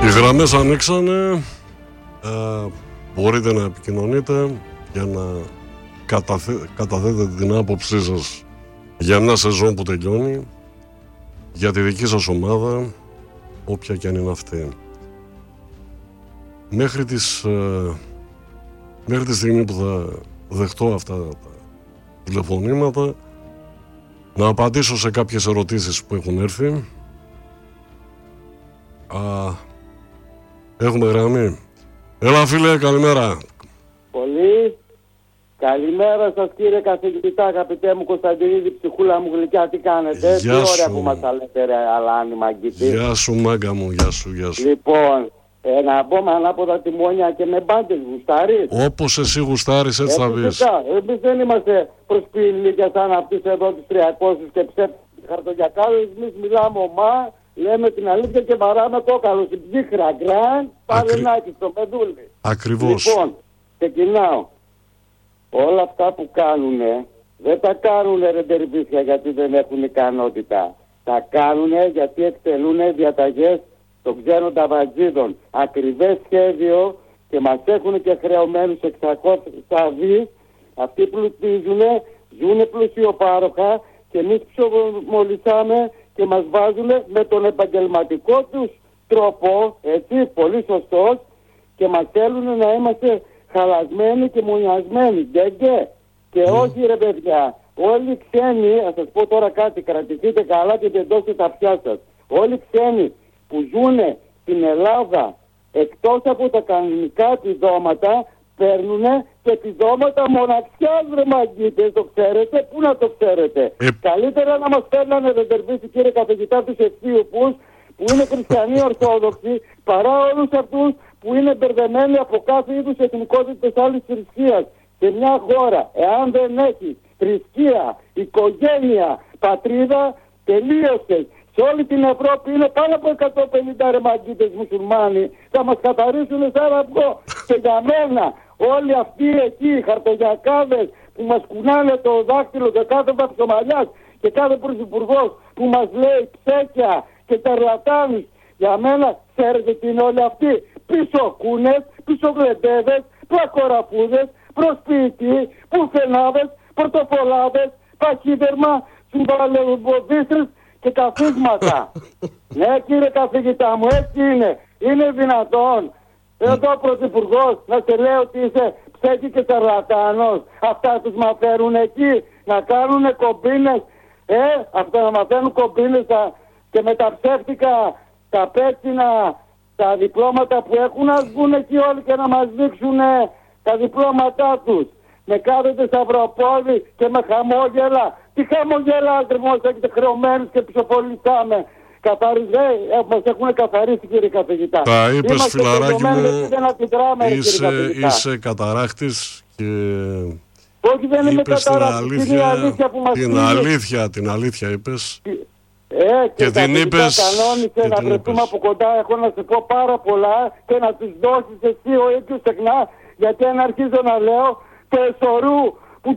Οι γραμμές ανοίξανε. Μπορείτε να επικοινωνείτε για να καταθέτετε την άποψή σας για μια σεζόν που τελειώνει, για τη δική σας ομάδα, όποια και αν είναι αυτή. Μέχρι τη στιγμή που θα δεχτώ αυτά τα τηλεφωνήματα, να απαντήσω σε κάποιες ερωτήσεις που έχουν έρθει. Έχουμε γραμμή. Έλα φίλε, καλημέρα. Πολύ. Καλημέρα σας κύριε καθηγητά, αγαπητέ μου Κωνσταντινίδη, ψυχούλα μου γλυκιά, τι κάνετε? Τι ωραία που μας τα λέτε ρε Αλάνη Μαγκητή. Γεια σου μάγκα μου, γεια σου. Λοιπόν, να μπω με ανάποδα τιμόνια και με μπάντες, γουστάρεις? Όπως εσύ γουστάρεις έτσι θα πεις. Εμείς δεν είμαστε προσποιηλίκια σαν αυτούς εδώ τους 300 και ψεύτικοι χαρτογιακάδες, εμείς μιλάμε ομά, λέμε την αλήθεια και βαράμε κόκαλο στην ψύχρα, γκραν, παλαινάκι στο πεδούλι. Ακριβώς. Λοιπόν, ξεκινάω. Όλα αυτά που κάνουνε, δεν τα κάνουνε ρε τερβίσια γιατί δεν έχουν ικανότητα. Τα κάνουνε γιατί εκτελούνε διαταγές των ξένων ταβατζίδων. Ακριβές σχέδιο και μας έχουν και χρεωμένους 600 δις. Αυτοί πλουτίζουνε, ζουνε πλουσιοπάροχα και εμείς ψωμολυσάμε και μας βάζουνε με τον επαγγελματικό τους τρόπο, έτσι, πολύ σωστός, και μας θέλουν να είμαστε χαλασμένοι και μονιασμένοι, και όχι ρε παιδιά, όλοι ξένοι, θα σας πω τώρα κάτι, κρατηθείτε καλά και τεντώστε τα αυτιά σας. Όλοι ξένοι που ζουνε στην Ελλάδα εκτός από τα κανονικά επιδόματα παίρνουνε και επιδόματα μοναξιάς ρε μαγκίτες, το ξέρετε? Πού να το ξέρετε? Καλύτερα να μας παίρνανε ρε τερβίση κύριε καθηγητά τους ευθύωπους που είναι χριστιανοί ορθόδοξοι παρά όλους αυτούς που είναι μπερδεμένοι από κάθε είδους εθνικότητες άλλης θρησκείας. Σε μια χώρα, εάν δεν έχει θρησκεία, οικογένεια, πατρίδα, τελείωσε. Σε όλη την Ευρώπη είναι πάνω από 150 ρε μαγκίτες μουσουλμάνοι. Θα μας καθαρίσουν σαν αυγό. Και για μένα όλοι αυτοί εκεί οι χαρτογιακάδες που μας κουνάνε το δάχτυλο και κάθε βαψομαλιάς και κάθε πρωθυπουργός που μας λέει ψέκια και τερλατάνους, για μένα ξέρετε τι είναι όλοι αυτοί? Πίσω κούνες, πίσω γλεντέδες, πλακοραφούδες, προσποιητοί, πουθενάδες, πορτοφολάδες, παχύδερμα, συμβαλαιοδίστρες και καθίσματα. Ναι κύριε καθηγητά μου, έτσι είναι. Είναι δυνατόν εδώ ο πρωθυπουργός να σε λέει ότι είσαι ψέκι και σαρλατάνος? Αυτά τους μαθαίνουν εκεί να κάνουν κομπίνες. Αυτά να μαθαίνουν κομπίνες και με τα ψεύτικα, τα πέτσινα, τα διπλώματα που έχουν, να βγουν εκεί όλοι και να μας δείξουν τα διπλώματά τους. Με κάθεται σταυροπόδι και με χαμόγελα. Τι χαμόγελα ακριβώς έχετε χρεωμένους και ψοφολιστάμε? Μας έχουν καθαρίσει κύριε καθηγητά. Τα είπες φιλαράκι μου, είσαι καταράχτης και όχι, δεν είμαι καταράχτης, είναι η αλήθεια που μας πει. Την αλήθεια είπες. Και την είπες κανόνισε να βρεθούμε από κοντά. Έχω να σε πω πάρα πολλά και να τους δώσεις εσύ ο ίδιος τεχνά, γιατί αν αρχίζω να λέω το εσωρού που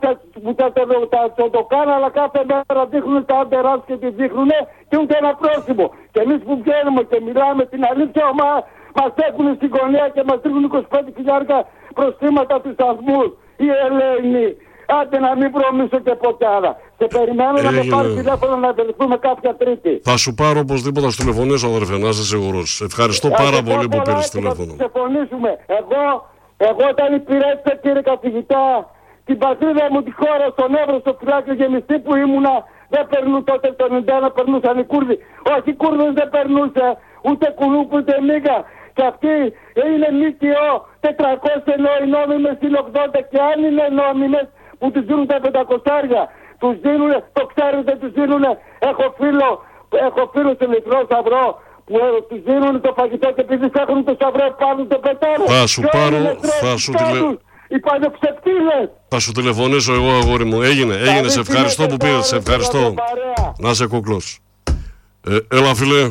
το κάνω, αλλά κάθε μέρα δείχνουν τα άντερά και τη δείχνουν και ούτε ένα πρόσημο. Και εμείς που βγαίνουμε και μιλάμε την αλήθεια, μας έχουν στην γωνία και μας ρίχνουν 25.000 προστήματα τους σταθμούς. Η Ελένη, άντε να μην προμίσω και ποτέ άλλα. Σε περιμένω να με πάρει τηλέφωνο να ευελιχθούμε κάποια Τρίτη. Θα σου πάρω οπωσδήποτε, θα σου τηλεφωνήσω αδερφέ, να είσαι σίγουρος. Ευχαριστώ πάρα πολύ που πήρες τηλέφωνο. Θα συμφωνήσουμε. Εγώ όταν υπηρέτησα κύριε καθηγητά την πατρίδα μου, τη χώρα, στον Εύρο, στο φυλάκιο γεμιστή που ήμουνα, δεν περνούν τότε το 91, περνούσαν οι Κούρδοι. Όχι, οι Κούρδες δεν περνούσε, ούτε κουνούπ ούτε μίγα. Και αυτοί είναι ΜΚΟ 400 ενώ οι νόμιμες είναι 80 και αν είναι νόμιμες που τους δίνουν τα 500. Τους δίνουνε, το ξέρετε, τους δίνουνε. Έχω φίλο σε Λιτρό Σταυρό που τους δίνουν το φαγητό και επειδή έχουν το σταυρό πάνω το πετάνε. Θα σου πάρω, οι παλιοψευτήλες. Θα σου τηλεφωνήσω εγώ αγόρι μου. Έγινε, σε ευχαριστώ που πήρες, σε ευχαριστώ. Να είσαι κούκλος. Έλα φίλε.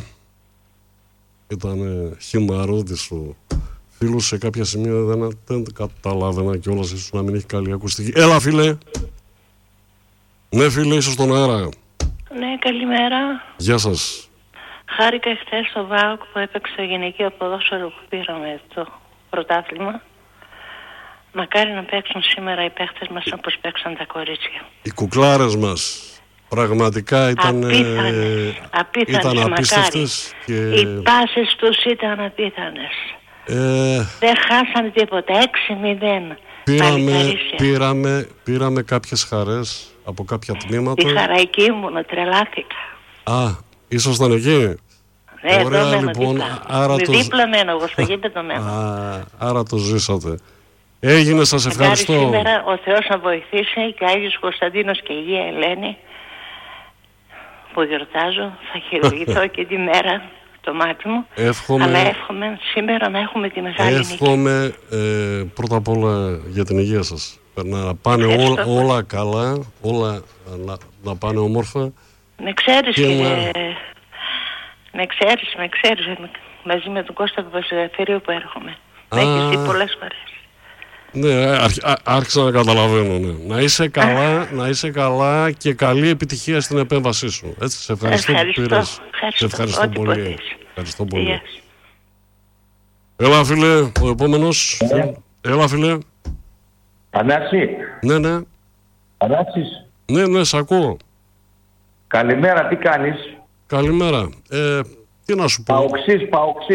Ήταν χυμαρώτης ο φίλος, σε κάποια σημεία δεν καταλάβαινα κιόλας, ίσως να μην έχει καλή ακουστική. Έλα φίλε. Ναι φίλε, είσαι στον αέρα. Ναι, καλημέρα. Γεια σας. Χάρηκα χθες στο ΒΑΟΚ που έπαιξε το γυναικείο ποδόσφαιρο που πήραμε το πρωτάθλημα. Μακάρι να παίξουν σήμερα οι παίχτες μας όπως παίξαν τα κορίτσια. Οι κουκλάρες μας πραγματικά ήταν απίστευτες. Και... οι πάσες τους ήταν απίθανες. Δεν χάσανε τίποτα. 6-0. Πήραμε κάποιες χαρές από κάποια τμήματα. Η χαραϊκή ήμουνα, τρελάθηκα. Ήσασταν εκεί. Ναι, ωραία, εδώ μένω λοιπόν, δίπλα. Δίπλα μένω εγώ, στο γήπεδο μένω. Άρα το ζήσατε. Έγινε, σας ευχαριστώ. Σήμερα ο Θεός να βοηθήσει και Άγιος Κωνσταντίνος και η Αγία Ελένη που γιορτάζω. Θα χειρουργηθώ και τη μέρα το μάτι μου. Αλλά εύχομαι σήμερα να έχουμε τη μεγάλη νίκη. Εύχομαι πρώτα απ' όλα για την υγεία σας. Να πάνε όλα καλά, όλα να πάνε όμορφα. Με ξέρεις με ξέρεις μαζί με τον Κώστα Παπαζηλαφέριο που έρχομαι. Με έχεις δει πολλές φορές. Ναι, άρχισα να καταλαβαίνω, ναι. Να είσαι καλά και καλή επιτυχία στην επέμβασή σου. Έτσι, σε ευχαριστώ που πήρες. Σε ευχαριστώ πολύ. Ευχαριστώ πολύ. Έλα φίλε, ο επόμενος. Έλα φίλε. Ανάση. Ναι. Ανάσης. Ναι, σ' ακούω. Καλημέρα, τι κάνεις? Καλημέρα. Τι να σου πω. Παοξής.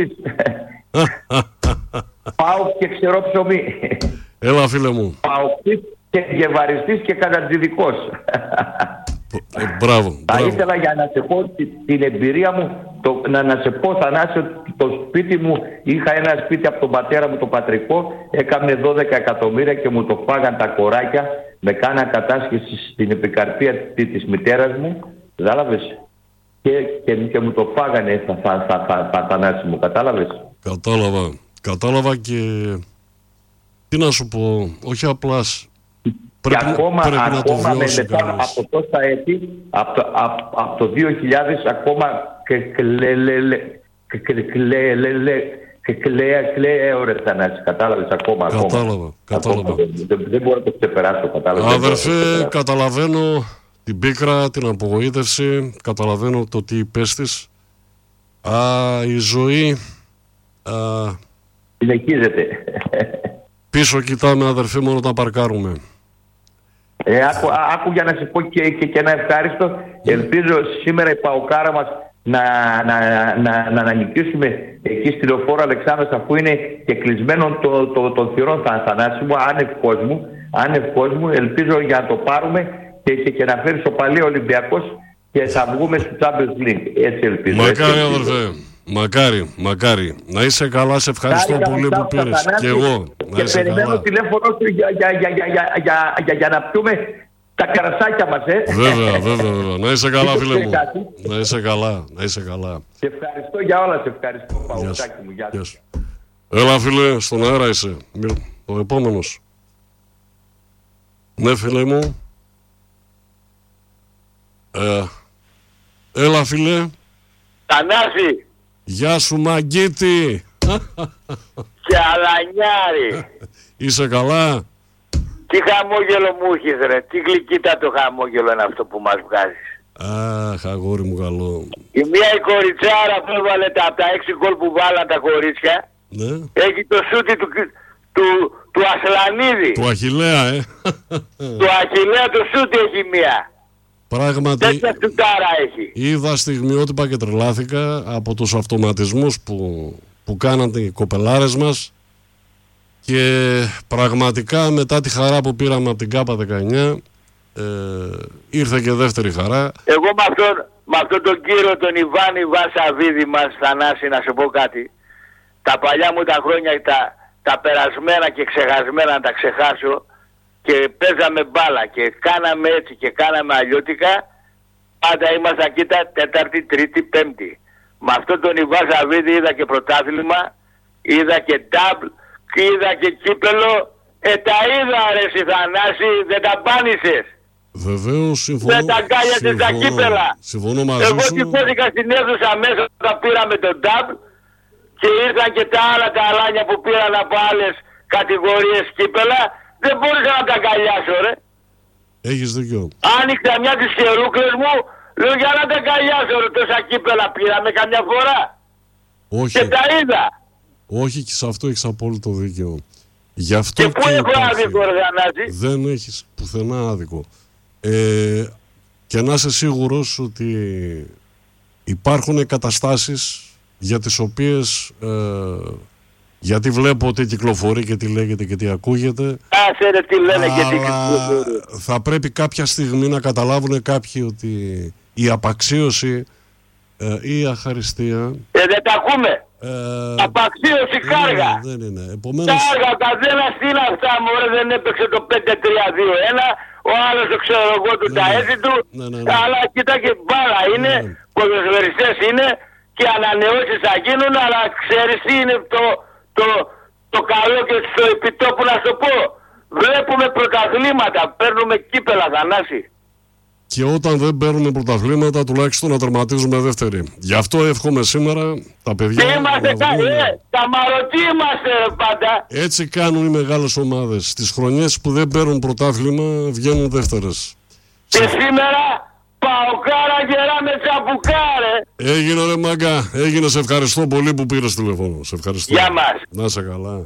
Πάω και ξερό ψωμί. Έλα φίλε μου. Παοξής και γεβαριστής και κατατζηδικός. Μπράβο. Θα ήθελα για να σε πω την εμπειρία μου, να σε πω Θανάση ότι το σπίτι μου, είχα ένα σπίτι από τον πατέρα μου το πατρικό, έκαμε 12 εκατομμύρια και μου το φάγαν τα κοράκια, με κάνα κατάσχεση στην επικαρδία της μητέρας μου, κατάλαβες, και μου το φάγανε Θανάση μου, κατάλαβες. Κατάλαβα και τι να σου πω, όχι απλά πρέπει να το βιώσει μετά από τόσα έτη, από το 2000 ακόμα κλαίω ρε Θανάση, κατάλαβες ακόμα. Κατάλαβα. Δεν μπορώ να το ξεπεράσω, κατάλαβες. Αδερφέ, καταλαβαίνω την πίκρα, την απογοήτευση, καταλαβαίνω το τι υπέστης. Η ζωή συνεχίζεται. Πίσω κοιτάμε αδερφέ μόνο να παρκάρουμε. Άκου για να σε πω και ένα ευχάριστο. Ελπίζω σήμερα η Παοκάρα μας να νικήσουμε εκεί στη Λεωφόρο Αλεξάνδρας, αφού είναι και κλεισμένο των θυρών Θανάση μου, άνευ κόσμου. Ελπίζω για να το πάρουμε και να φέρει στο παλιό Ολυμπιακός και θα βγούμε στο Champions League. Έτσι ελπίζω. Μακάρι αδερφέ. Μακάρι. Να είσαι καλά, σε ευχαριστώ πολύ που πήρες. Και εγώ. Και περιμένω τηλέφωνο σου για να πιούμε τα καρασάκια μας, Βέβαια. Να είσαι καλά, φίλε μου. Να είσαι καλά. Σε ευχαριστώ για όλα, σε ευχαριστώ, Παουλάκη μου. Γεια σου. Έλα, φίλε, στον αέρα είσαι. Ο επόμενος. Ναι, φίλε μου. Έλα, φίλε. Θανάση. Γεια σου, Μαγκίτη. Και αλανιάρη. Είσαι καλά? Τι χαμόγελο μου έχεις ρε. Τι γλυκύτατο χαμόγελο είναι αυτό που μας βγάζεις. Αχ, αγόρι μου καλό. Η μία η κοριτσάρα που έβαλε από τα 6 γκολ που βάλαν τα κορίτσια, ναι, έχει το σούτι του Ασλανίδη. Του Αχιλλέα, Του Αχιλλέα το σούτι έχει μία. Πράγματι, τέτοια σουτάρα έχει. Είδα στιγμιότυπα και τρελάθηκα από τους αυτοματισμούς που κάναν οι κοπελάρες μας και πραγματικά μετά τη χαρά που πήραμε από την ΚΑΠΑ 19 ήρθε και δεύτερη χαρά. Εγώ με αυτόν τον κύριο τον Ιβάνη Βασαβίδη μας, Θανάση, να σε πω κάτι. Τα παλιά μου τα χρόνια, τα περασμένα και ξεχασμένα να τα ξεχάσω, και παίζαμε μπάλα και κάναμε έτσι και κάναμε αλλιώτικα. Πάντα ήμασταν κοίτα Τέταρτη, Τρίτη, Πέμπτη. Με αυτόν τον Ιβά Ζαβίδη είδα και πρωτάθλημα, είδα και νταμπλ, είδα και κύπελο. Τα είδα ρε εσύ Θανάση, δεν τα πάνησες. Βεβαίως, συμφωνώ. Δεν τα γκάλιασες τα κύπελα. Συμφωνώ μαζί σου. Εγώ τυπώθηκα στην αίθουσα μέσα όταν πήραμε τον νταμπλ και ήρθαν και τα άλλα τα αλάνια που πήραν από άλλες κατηγορίες κύπελα. Δεν μπορούσα να τα αγκαλιάσω ρε. Έχεις δίκιο. Άνοιξα μια τις χερούκλες μου, Λέω για να τα αγκαλιάσω, τόσα κύπελα πήραμε καμιά φορά. Όχι. Και τα είδα. Όχι, και σε αυτό έχεις απόλυτο δίκαιο. Γι' αυτό και πού έχω άδικο, Θανάση? Δεν έχεις πουθενά άδικο. Και να είσαι σίγουρος ότι υπάρχουν καταστάσεις για τις οποίες, γιατί βλέπω ότι κυκλοφορεί και τι λέγεται και τι ακούγεται, Άσε τι λένε και τι κυκλοφορεί. Θα πρέπει κάποια στιγμή να καταλάβουν κάποιοι ότι η απαξίωση ή η αχαριστία... δεν τα ακούμε. Απαξίωση κάργα. Δεν είναι. Επομένως... Κάργα, τα δεν είναι αυτά, μωρέ, δεν έπαιξε το 5-3-2-1. Ο άλλος το ξέρω εγώ του τα έτη του. Αλλά κοίτα και μπάλα είναι, ποδοσφαιριστές είναι και ανανεώσεις θα γίνουν, αλλά ξέρεις τι είναι το καλό και στο επιτόπου να σου πω. Βλέπουμε πρωταθλήματα, παίρνουμε κύπελα, Θανάση. Και όταν δεν παίρνουμε πρωταθλήματα, τουλάχιστον να τερματίζουμε δεύτερη. Γι' αυτό εύχομαι σήμερα τα παιδιά. Και είμαστε καμαρωτοί είμαστε πάντα. Έτσι κάνουν οι μεγάλες ομάδες. Στις χρονιές που δεν παίρνουν πρωτάθλημα, βγαίνουν δεύτερες. Και σήμερα παοκάρα γερά με τσαπουκάρε. Έγινε ρε μάγκα. Έγινε, σε ευχαριστώ πολύ που πήρες τηλέφωνο. Σε ευχαριστώ. Γεια μας. Να είσαι καλά.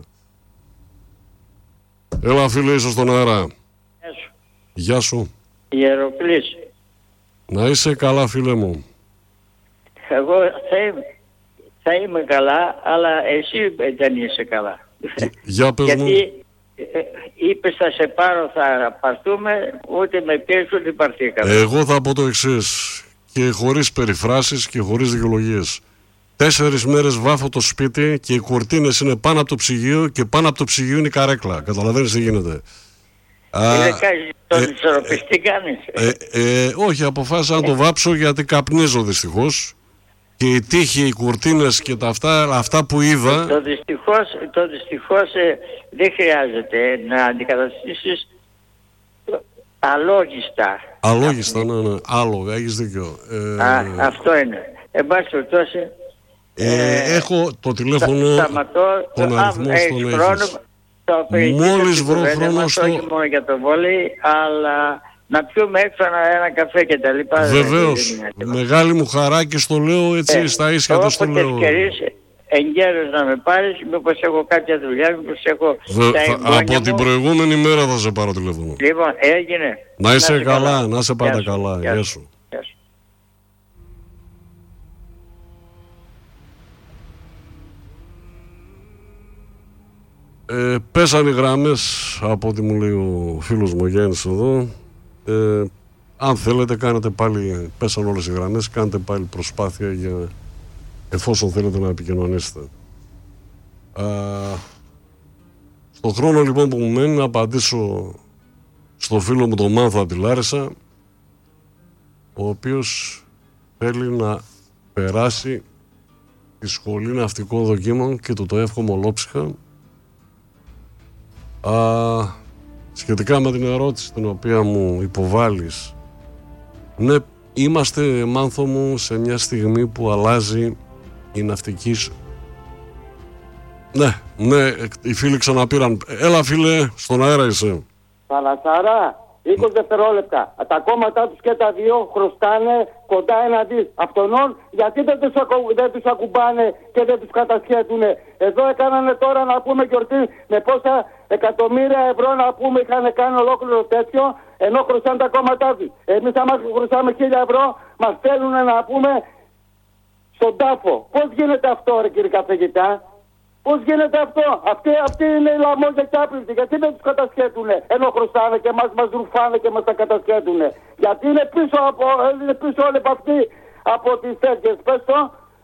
Έλα φίλε, είσαι στον αέρα. Γεια σου. Γεια σου. Ιεροκλής. Να είσαι καλά φίλε μου. Εγώ θα είμαι καλά, αλλά εσύ δεν είσαι καλά. Για πες μου. Γιατί είπες θα σε πάρω, θα πάρθούμε, ούτε με πήρες ούτε πάρθηκαμε. Εγώ θα πω το εξής, και χωρίς περιφράσεις και χωρίς δικαιολογίες. 4 μέρες βάφω το σπίτι και οι κουρτίνες είναι πάνω από το ψυγείο και πάνω από το ψυγείο είναι η καρέκλα. Καταλαβαίνεις τι γίνεται. Δεν κάνεις τον ισορροπιστή, τι κάνεις? Όχι, αποφάσισα να το βάψω γιατί καπνίζω δυστυχώς. Και η τύχη, οι κουρτίνες και τα αυτά που είδα... Το δυστυχώς δεν χρειάζεται να αντικαταστήσεις αλόγιστα. Αλόγιστα, ναι. Άλογα, έχεις δίκιο. Αυτό είναι. Εν πάση περιπτώσει... έχω το τηλέφωνο, τον αριθμό στον έχεις. Μόλις βρω χρόνο στο... Όχι μόνο για το βόλεϊ, αλλά να πιούμε έξω ένα καφέ και τα λοιπά. Βεβαίως, μεγάλη μου χαρά και στο λέω έτσι στα ίσια του το λέω. Εγκαίρως να με πάρεις, μήπως έχω κάποια δουλειά, μήπως έχω από την προηγούμενη μέρα θα σε πάρω τηλέφωνο. Λοιπόν, έγινε. Να είσαι καλά, να είσαι πάντα καλά. Γεια σου. Πέσαν οι γραμμές από ό,τι μου λέει ο φίλος μου Γιάννης εδώ. Αν θέλετε κάνετε πάλι, πέσαν όλες οι γραμμές, κάντε πάλι προσπάθεια για, εφόσον θέλετε να επικοινωνήσετε. Στον χρόνο λοιπόν που μου μένει να απαντήσω στο φίλο μου τον Μάνθο από τη Λάρισα, ο οποίος θέλει να περάσει τη σχολή ναυτικών δοκίμων και του το εύχομαι ολόψυχα. Σχετικά με την ερώτηση την οποία μου υποβάλλεις, ναι, είμαστε, Μάνθο μου, σε μια στιγμή που αλλάζει η ναυτική. Ναι, οι φίλοι ξαναπήραν. Έλα φίλε, στον αέρα είσαι. Παλασάρα, 20 δευτερόλεπτα. Τα κόμματά τους και τα δύο χρωστάνε κοντά 1 δις. Αυτονών, γιατί δεν τους ακουμπάνε και δεν τους κατασχέτουνε? Εδώ έκανανε τώρα να πούμε γιορτή με πόσα εκατομμύρια ευρώ να πούμε είχαν κάνει ολόκληρο τέτοιο, ενώ χρωστάνε τα κόμματά τους. Εμείς άμα χρωστάμε 1.000 ευρώ, μας στέλνουν να πούμε στον τάφο. Πώς γίνεται αυτό ρε κύριε Καφεγητά? Πώς γίνεται αυτό? Αυτοί είναι οι λαμόγια και άπλητοι. Γιατί δεν τους κατασχέτουνε ενώ χρωστάνε και μας ρουφάνε και μας τα κατασχέτουνε? Γιατί είναι πίσω όλοι από αυτοί από τις τέτοιες. Πες το.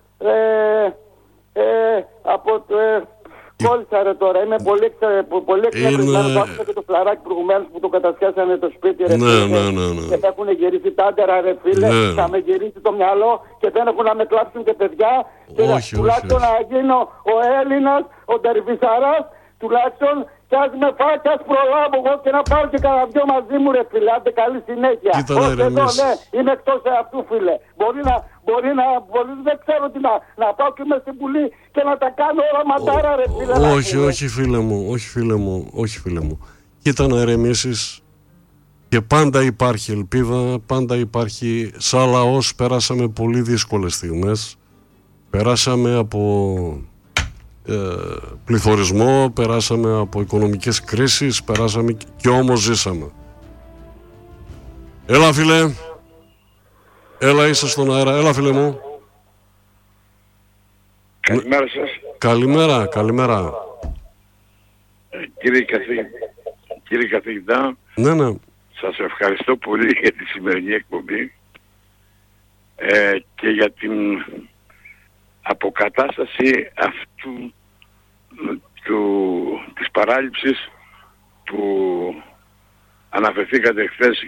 Κόλλησα ρε τώρα. Είμαι πολύ εξαιρετικός. Άκουσα και το φλαράκι προηγουμένως που το κατασχέσανε το σπίτι ρε φίλε. Και με έχουν γυρίσει τάντερα ρε φίλε. Θα με γυρίσει το μυαλό και δεν έχουν να με κλάψουν και παιδιά. Τουλάχιστον να γίνω ο Έλληνας, ο Ντερβισαράς, τουλάχιστον κι ας με φάει κι ας προλάβω εγώ και να πάω και κανένα δυο μαζί μου ρε φίλε. Άντε καλή συνέχεια. Όχι εδώ ναι, είμαι εκτός αυτού φίλε. Μπορεί να δεν ξέρω τι να πάω και είμαι στην Βουλή και να τα κάνω όλα ματάρα ρε φίλε. Όχι φίλε μου. Κοίτα να ηρεμήσεις. Και πάντα υπάρχει ελπίδα, πάντα υπάρχει. Σαν λαός περάσαμε πολύ δύσκολες στιγμές. Περάσαμε από πληθωρισμό, περάσαμε από οικονομικές κρίσεις, περάσαμε και όμως ζήσαμε. Έλα φίλε, έλα είσαι στον αέρα, έλα φίλε μου. Καλημέρα σας. Καλημέρα, καλημέρα. Κύριε καθηγητά, ναι. Σας ευχαριστώ πολύ για τη σημερινή εκπομπή και για την αποκατάσταση αυτού της παράληψης που αναφερθήκατε χθες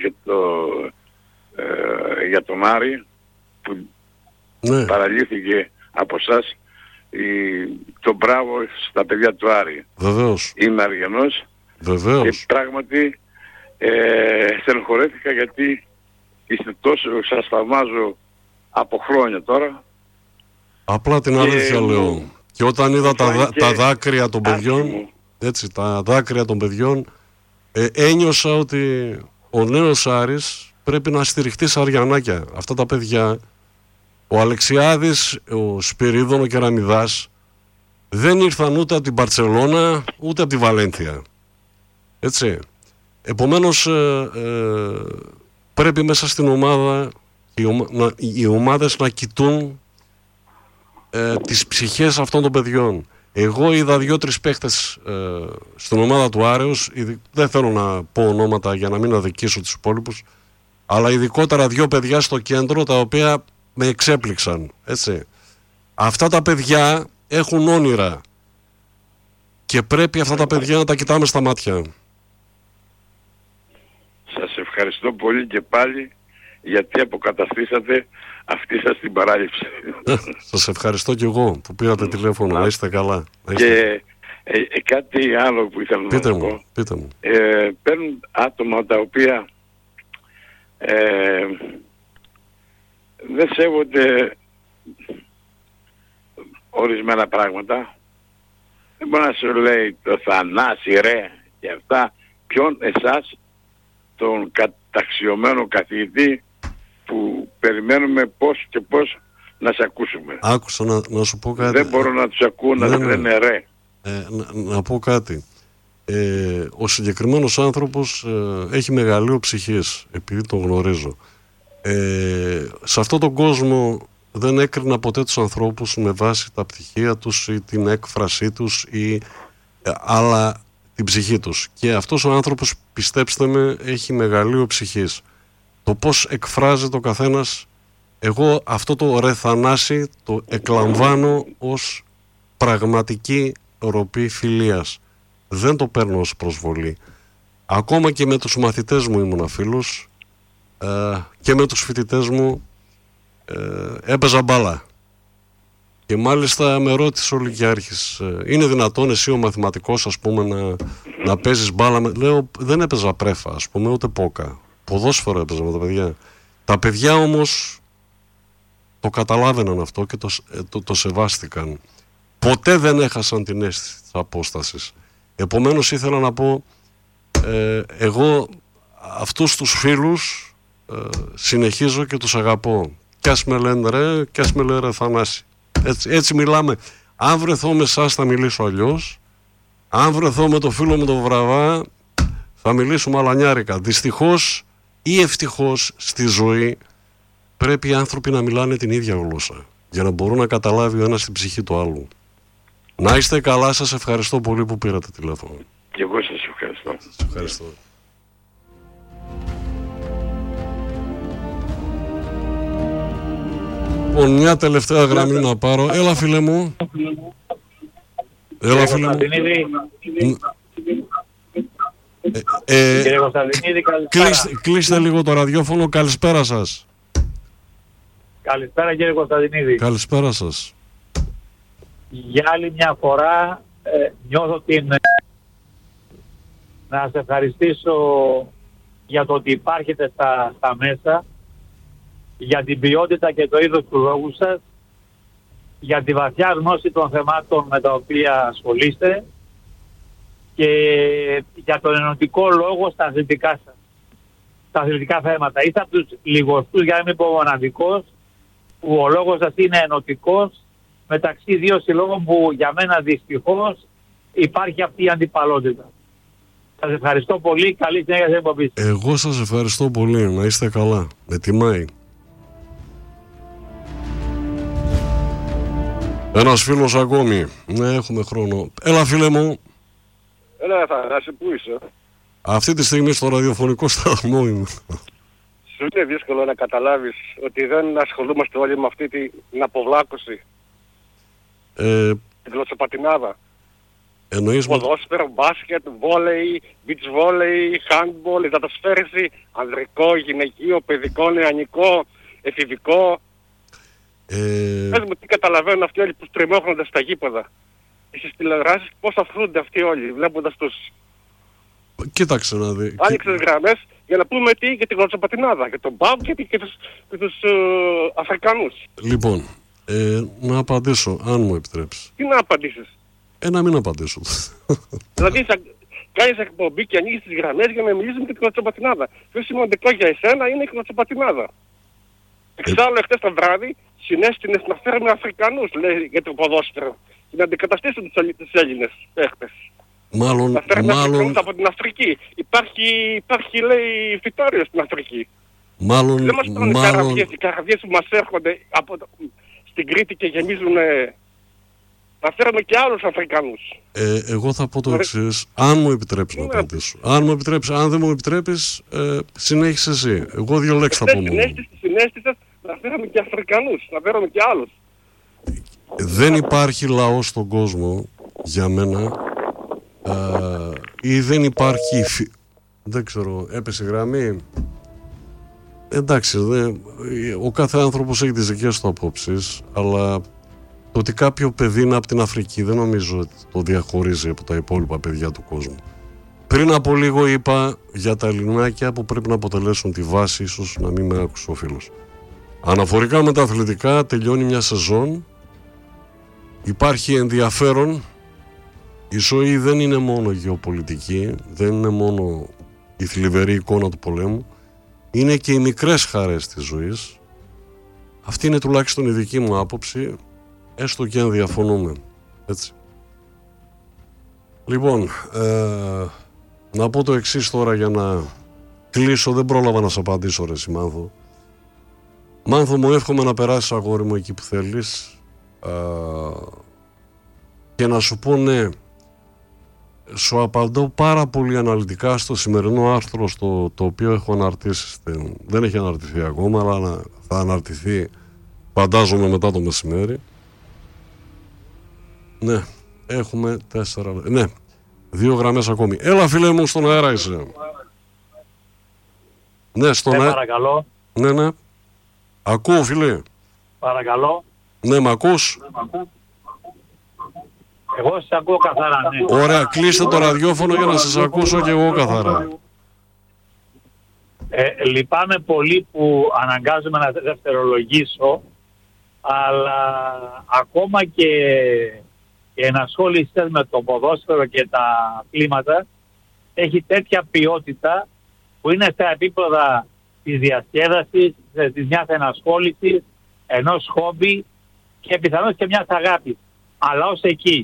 για τον Άρη, που παραλύθηκε από εσάς. Το μπράβο στα παιδιά του Άρη. Βεβαίως. Είμαι Αργενός. Βεβαίως. Και πράγματι στενοχωρέθηκα γιατί είστε τόσο, σας θαυμάζω από χρόνια τώρα. Απλά την αλήθεια λέω. Και όταν είδα τα δάκρυα των παιδιών, έτσι, τα δάκρυα των παιδιών, ένιωσα ότι ο νέος Άρης πρέπει να στηριχτεί σε αριανάκια. Αυτά τα παιδιά, ο Αλεξιάδης, ο Σπυρίδων, ο Κεραμιδάς, δεν ήρθαν ούτε από την Μπαρτσελώνα ούτε από τη Βαλένθια. Έτσι. Επομένως πρέπει μέσα στην ομάδα οι ομάδες να κοιτούν τις ψυχές αυτών των παιδιών. Εγώ είδα 2-3 παίχτες στην ομάδα του Άρεως, δεν θέλω να πω ονόματα για να μην αδικήσω τους υπόλοιπους, αλλά ειδικότερα 2 παιδιά στο κέντρο τα οποία με εξέπληξαν. Έτσι. Αυτά τα παιδιά έχουν όνειρα και πρέπει αυτά τα παιδιά να τα κοιτάμε στα μάτια. Σας ευχαριστώ πολύ και πάλι γιατί αποκαταστήσατε αυτή σας την παράληψη. Σας ευχαριστώ και εγώ που πήρατε τηλέφωνο. Να είστε καλά. Και κάτι άλλο που ήθελα να πω. Πείτε μου. Παίρνουν άτομα τα οποία δεν σέβονται ορισμένα πράγματα. Δεν μπορεί να σου λέει το Θανάση ρε και αυτά. Ποιον εσάς, τον καταξιωμένο καθηγητή που περιμένουμε πώς και πώς να σε ακούσουμε. Άκουσα να σου πω κάτι. Δεν μπορώ να τους ακούω να λένε ρε. Να πω κάτι. Ο συγκεκριμένος άνθρωπος έχει μεγαλείο ψυχής, επειδή τον γνωρίζω. Σε αυτόν τον κόσμο δεν έκρινα ποτέ τους ανθρώπους με βάση τα πτυχία τους ή την έκφρασή τους αλλά την ψυχή τους. Και αυτός ο άνθρωπος, πιστέψτε με, έχει μεγαλείο ψυχής. Το πώς εκφράζεται ο καθένας, εγώ αυτό το ρε Θανάση το εκλαμβάνω ως πραγματική ροπή φιλίας. Δεν το παίρνω ως προσβολή. Ακόμα και με τους μαθητές μου ήμουνα φίλος και με τους φοιτητές μου έπαιζα μπάλα. Και μάλιστα με ρώτησε ο Λυκειάρχης, είναι δυνατόν εσύ ο μαθηματικός, ας πούμε, να παίζεις μπάλα? Λέω, δεν έπαιζα πρέφα, ας πούμε, ούτε πόκα. Ποδόσφαιρο έπαιζα με τα παιδιά. Τα παιδιά όμως το καταλάβαιναν αυτό και το σεβάστηκαν. Ποτέ δεν έχασαν την αίσθηση της απόστασης. Επομένως ήθελα να πω, εγώ αυτούς τους φίλους συνεχίζω και τους αγαπώ. Κι ας με λένε ρε, κι ας με λένε ρε Θανάση. Έτσι μιλάμε. Αν βρεθώ με εσάς θα μιλήσω αλλιώς. Αν βρεθώ με το φίλο μου τον Βραβά θα μιλήσουμε αλανιάρικα. Δυστυχώς ή ευτυχώς στη ζωή πρέπει οι άνθρωποι να μιλάνε την ίδια γλώσσα για να μπορούν να καταλάβει ο ένας την ψυχή του άλλου. Να είστε καλά, σας ευχαριστώ πολύ που πήρατε τηλέφωνο. Και εγώ σας ευχαριστώ. Σας ευχαριστώ. Λοιπόν, μια τελευταία γραμμή να πάρω. Έλα φίλε μου. Έλα φίλε μου. Κύριε Κωνσταντινίδη, κλείστε λίγο το ραδιόφωνο. Καλησπέρα σας. Καλησπέρα κύριε Κωνσταντινίδη. Καλησπέρα σας. Για άλλη μια φορά νιώθω να σας ευχαριστήσω για το ότι υπάρχετε στα μέσα, για την ποιότητα και το είδος του λόγου σας, για τη βαθιά γνώση των θεμάτων με τα οποία ασχολείστε και για τον ενωτικό λόγο στα θετικά σας. στα αθλητικά θέματα. Είστε από τους λιγοστούς, για να μην πω μοναδικός, που ο λόγος σας είναι ενωτικός μεταξύ δύο συλλόγων που για μένα δυστυχώς υπάρχει αυτή η αντιπαλότητα. Σας ευχαριστώ πολύ. Καλή συνέχεια στην εκπομπή. Εγώ σας ευχαριστώ πολύ. Να είστε καλά. Με τιμάει. Ένας φίλος ακόμη. Ναι, έχουμε χρόνο. Έλα, φίλε μου. Έλα, Θανάση, πού είσαι? Αυτή τη στιγμή στο ραδιοφωνικό σταθμό είμαι. Σου είναι δύσκολο να καταλάβεις ότι δεν ασχολούμαστε όλοι με αυτή την αποβλάκωση? Την γλωσσοπατινάδα. Εννοείς ποδόσφαιρο, μπάσκετ, βόλεϊ, beach volley, handball, υδατοσφαίριση, ανδρικό, γυναικείο, παιδικό, νεανικό, εφηβικό. Πες μου τι καταλαβαίνουν αυτοί όλοι που στριμώχνονται στα γήπεδα. Στις τηλεοράσεις πώς αφρούνται αυτοί όλοι βλέποντας τους... Κοίταξε να δει. Άνοιξες γραμμές για να πούμε τι για την γλωσσοπατινάδα, για τον ΠΑΒ και τους Αφρικανούς. Λοιπόν, να απαντήσω, αν μου επιτρέψεις. Τι να απαντήσεις? Να μην απαντήσω. Δηλαδή θα κάνεις εκπομπή και ανοίγεις τις γραμμές για να μιλήσουμε για την γλωσσοπατινάδα. Πιο σημαντικό για εσένα είναι η γλωσσοπατινάδα. Εξάλλου εχθές το βράδυ συνέστηνες να φέρουμε Αφρικανούς, λέει, για το ποδόσφαιρο. Και να αντικαταστήσουν τους Έλληνες παίχτες. Μάλλον από την Αφρική. Υπάρχει λέει φυτόριο στην Αφρική. Μάλλον δεν μας τρώνε οι καραβιές που μας έρχονται στην Κρήτη και γεμίζουν. Να φέρουμε και άλλους Αφρικανούς. Εγώ θα πω το εξής. Αν μου επιτρέψεις να απαντήσω. Αν δεν μου επιτρέπεις, συνέχισε εσύ. Εγώ δύο λέξεις θα πω μόνο. Συνέστησες να φέρουμε και Αφρικανούς, να φέρουμε και άλλους. Δεν υπάρχει λαός στον κόσμο για μένα ή δεν υπάρχει δεν ξέρω, έπεσε γραμμή. Εντάξει, ο κάθε άνθρωπος έχει τις δικές του απόψεις, αλλά το ότι κάποιο παιδί είναι από την Αφρική δεν νομίζω ότι το διαχωρίζει από τα υπόλοιπα παιδιά του κόσμου. Πριν από λίγο είπα για τα Ελληνάκια που πρέπει να αποτελέσουν τη βάση, ίσως να μην με άκουσε ο φίλος. Αναφορικά με τα αθλητικά, τελειώνει μια σεζόν, υπάρχει ενδιαφέρον, η ζωή δεν είναι μόνο γεωπολιτική, δεν είναι μόνο η θλιβερή εικόνα του πολέμου, είναι και οι μικρές χαρές της ζωής. Αυτή είναι τουλάχιστον η δική μου άποψη, έστω και αν διαφωνούμε. Έτσι. Λοιπόν, να πω το εξής τώρα για να κλείσω, δεν πρόλαβα να σε απαντήσω ρε Μάνθο. Μάνθο, μου εύχομαι να περάσεις αγόρι μου εκεί που θέλεις και να σου πω ναι, σου απαντώ πάρα πολύ αναλυτικά στο σημερινό άρθρο το οποίο έχω αναρτήσει. Δεν έχει αναρτηθεί ακόμα, αλλά θα αναρτηθεί φαντάζομαι μετά το μεσημέρι. Ναι, έχουμε 4. Ναι, 2 γραμμές ακόμη. Έλα φίλε μου, στον αέρα είσαι. Ναι, στον αέρα. Παρακαλώ. Ναι. Ακούω φίλε. Παρακαλώ. Ναι, μ' ακούς? Εγώ σας ακούω καθαρά, ναι. Ωραία, κλείστε το ραδιόφωνο για να σας ακούσω και εγώ καθαρά. Λυπάμαι πολύ που αναγκάζομαι να δευτερολογήσω, αλλά ακόμα και η ενασχόλησή σας με το ποδόσφαιρο και τα κλίματα έχει τέτοια ποιότητα που είναι στα επίπεδα της διασκέδασης, της μιας ενασχόλησης, ενός χόμπι και πιθανώς και μιας αγάπης. Αλλά ως εκεί.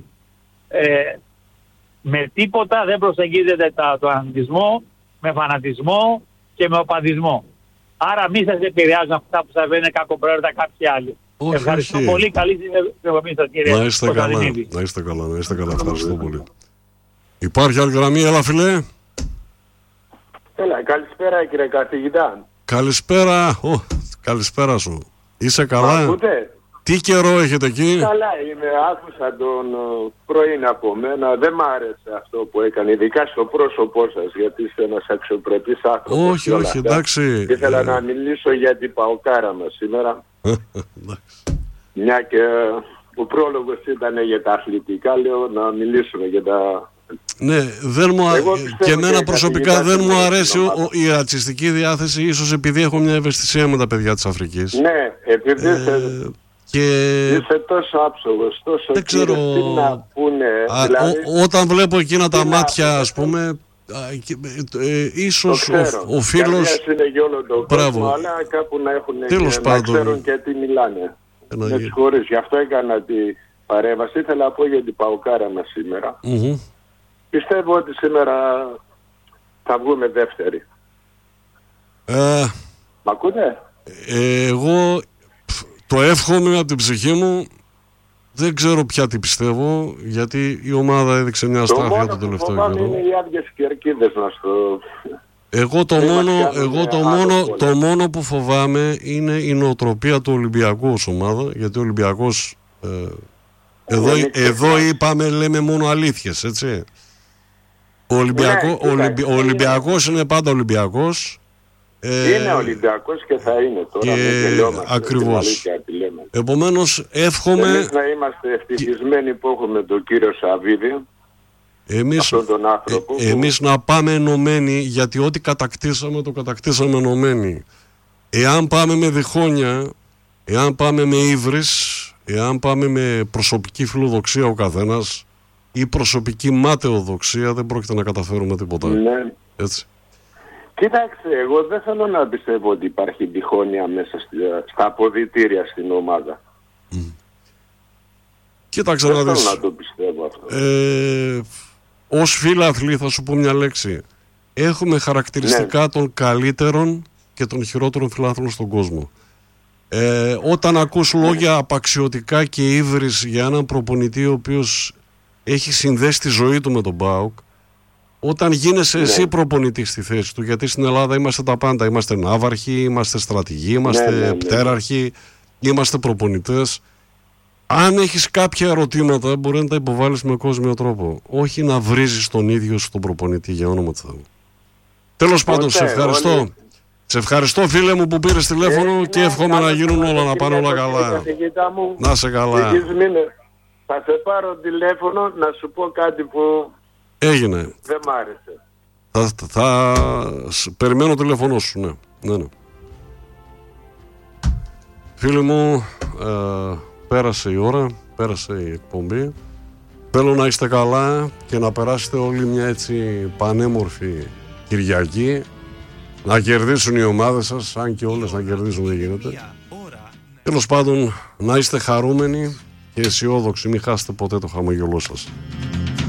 Με τίποτα δεν προσεγγίζεται τον αθλητισμό με φανατισμό και με οπαδισμό. Άρα μη σας επηρεάζουν αυτά που σας λένε κακοπροαίρετα κάποιοι άλλοι. Ευχαριστώ πολύ. Καλή συνεχόμενη σας κύριε. Να είστε καλά. Ευχαριστώ πολύ. Υπάρχει άλλη γραμμή, έλα φιλέ. Έλα, καλησπέρα κύριε καθηγητά. Καλησπέρα σου. Είσαι καλά? Ακούτε? Τι καιρό έχετε εκεί? Καλά είμαι, άκουσα τον πρωί από μένα. Δεν μ' άρεσε αυτό που έκανε, ειδικά στο πρόσωπό σας, γιατί είστε ένας αξιοπρεπής άνθρωπος. Όχι, εντάξει. Ήθελα να μιλήσω για την παοκάρα μας σήμερα. Μια και ο πρόλογος ήταν για τα αθλητικά, λέω να μιλήσουμε για τα... Ναι, και εμένα προσωπικά δεν μου αρέσει η ρατσιστική διάθεση, ίσως επειδή έχω μια ευαισθησία με τα παιδιά της Αφρικής. Ναι, επειδή είσαι τόσο άψογος, τόσο δεν ξέρω, τι να πούνε. Όταν βλέπω εκείνα τα μάτια, ας πούμε, ίσως ο φίλος είναι για όλο τον κόσμο, αλλά κάπου να έχουν να ξέρουν και τι μιλάνε. Με τις χώρες, γι' αυτό έκανα τη παρέμβαση. Ήθελα να πω για την παοκάρα μας σήμερα. Πιστεύω ότι σήμερα θα βγούμε δεύτεροι. Μ' ακούτε? Εγώ το εύχομαι από την ψυχή μου. Δεν ξέρω πια τι πιστεύω, γιατί η ομάδα έδειξε μια αστάθεια το τελευταίο καιρό. Είναι οι άδειες κερκίδες να στο... Το μόνο που φοβάμαι είναι η νοοτροπία του Ολυμπιακού ως ομάδα, γιατί ο Ολυμπιακός εδώ είπαμε, λέμε μόνο αλήθειες, έτσι. Ο Ολυμπιακός είναι πάντα Ολυμπιακός. Είναι Ολυμπιακός και θα είναι τώρα. Ακριβώς. Επομένως εύχομαι... Εμείς να είμαστε ευτυχισμένοι που έχουμε τον κύριο Σαββίδη, αυτόν τον άνθρωπο. Εμείς να πάμε ενωμένοι, γιατί ό,τι κατακτήσαμε το κατακτήσαμε ενωμένοι. Εάν πάμε με διχόνια, εάν πάμε με ύβρις, εάν πάμε με προσωπική φιλοδοξία ο καθένας ή προσωπική ματαιοδοξία, δεν πρόκειται να καταφέρουμε τίποτα. Ναι. Έτσι. Κοίταξε, εγώ δεν θέλω να πιστεύω ότι υπάρχει διχόνοια μέσα στα αποδυτήρια στην ομάδα. Κοίταξε δεν να δεις. θέλω να το πιστεύω αυτό. Ως φίλαθλοι θα σου πω μια λέξη. Έχουμε χαρακτηριστικά των καλύτερων και των χειρότερων φιλάθλων στον κόσμο. Όταν ακούς λόγια απαξιωτικά και ύβρις για έναν προπονητή ο οποίος έχει συνδέσει τη ζωή του με τον ΠΑΟΚ, όταν γίνεσαι εσύ προπονητής στη θέση του, γιατί στην Ελλάδα είμαστε τα πάντα, είμαστε ναύαρχοι, είμαστε στρατηγοί, είμαστε πτέραρχοι, είμαστε προπονητές. Αν έχεις κάποια ερωτήματα μπορεί να τα υποβάλεις με κόσμιο τρόπο, όχι να βρίζεις τον ίδιο στον προπονητή, για όνομα του Θεού. Τέλος πάντων, σε ευχαριστώ. Σε ευχαριστώ, φίλε μου, που πήρες τηλέφωνο και εύχομαι να γίνουν όλα, να πάνε όλα καλά. Να σε καλά. Θα σε πάρω τηλέφωνο να σου πω κάτι που έγινε. Δεν μ' άρεσε. Θα περιμένω το τηλέφωνο σου, ναι. Φίλοι μου, πέρασε η ώρα, πέρασε η εκπομπή. Θέλω να είστε καλά και να περάσετε όλοι μια έτσι πανέμορφη Κυριακή. Να κερδίσουν οι ομάδες σας, αν και όλες να κερδίσουν δεν γίνεται. Τέλος πάντων, να είστε χαρούμενοι και αισιόδοξοι, μην χάσετε ποτέ το χαμογελό σας.